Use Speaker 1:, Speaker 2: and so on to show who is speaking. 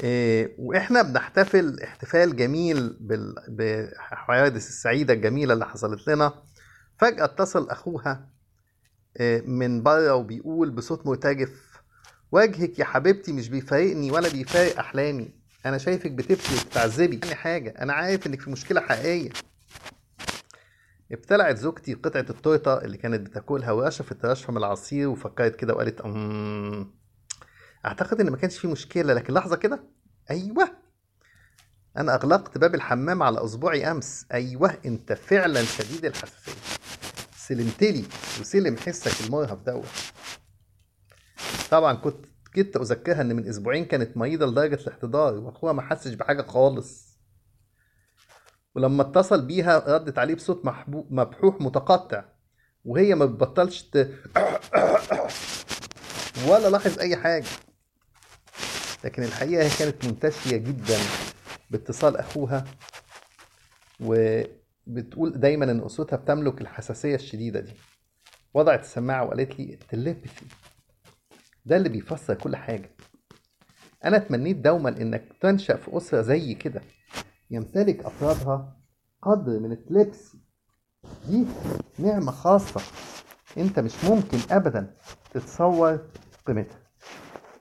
Speaker 1: واحنا بنحتفل احتفال جميل بالحوادث السعيدة الجميلة اللي حصلت لنا. فجأة اتصل اخوها من بره وبيقول بصوت مرتجف: وجهك يا حبيبتي مش بيفارقني ولا بيفارق احلامي، انا شايفك بتبكي وبتعذبي يعني حاجة، انا عارف انك في مشكلة حقيقية. ابتلعت زوجتي قطعة التورتة اللي كانت بتاكلها ورشفت رشفة من العصير وفكرت كده وقالت اعتقد ان ما كانش في مشكلة، لكن لحظة كده. ايوه، انا اغلقت باب الحمام على اصبعي امس. ايوه، انت فعلا شديد الحساسية، سلمتلي وسلم حسك المرهف دوت. طبعا كنت اذكرها ان من اسبوعين كانت مريضة لدرجة الاحتضار واخوها ما حسش بحاجة خالص. ولما اتصل بيها ردت عليه بصوت مبحوح متقطع، وهي ما بتبطلش ولا لاحظ اي حاجة. لكن الحقيقة هي كانت منتشية جدا باتصال اخوها، وبتقول دايما ان اسرتها بتملك الحساسية الشديدة دي. وضعت السماعة وقالت لي: التليبثي ده اللي بيفسر كل حاجة. انا تمنيت دوما انك تنشأ في اسرة زي كده يمتلك افرادها قدر من التليبثي. دي نعمة خاصة انت مش ممكن ابدا تتصور قيمتها.